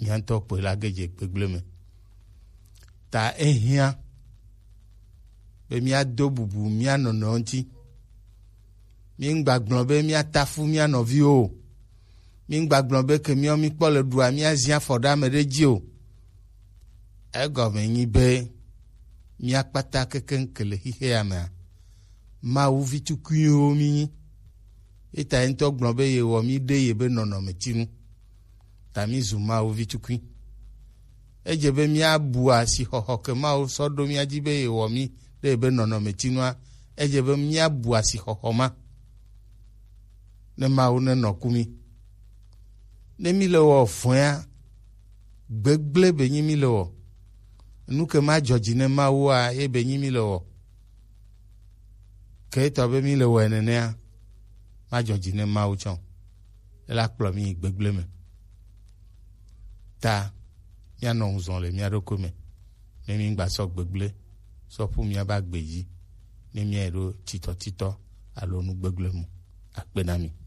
miantɔ kpe la gedze gbegble me ta ehia be miado bubu mianɔnɔ ŋuti míŋgbagblɔ be miatafu mianɔviwo míŋgbagblɔ be ke miɔ mikpɔ le ɖua miazia afɔ ɖe ame ɖe dzi o egɔme nyi be miakpata kekeŋke le xixea mea Mawu vitukuiwo mi nyi eta ŋutɔ gblɔ be yewɔ mi ɖe ye be nɔnɔmetinu ta mi zu Mawu vitukui edze be miabu asixɔxɔ ke Mawu sɔ ɖo mia dzi be yewɔ mi ɖe ye be nɔnɔmetinua edze be miabu asixɔxɔ ma ne Mawu nenɔ ku mi ne mi le wɔ vɔ̃a gbegble be nyi mi le wɔ nu ke ma dzɔdzi ne Mawua ye be nyi mi le wɔ ke etɔ be mi le wɔ nenea ma dzɔdzi ne Mawu tsɔ ela kplɔ mi gbegble me ta mianɔ ŋuzɔ le mia ɖokui me ne mi gbasɔ gbegble sɔƒu miaba gbe dzi ne miaɖo titɔtitɔ alo nu gbegble mu akpe na mi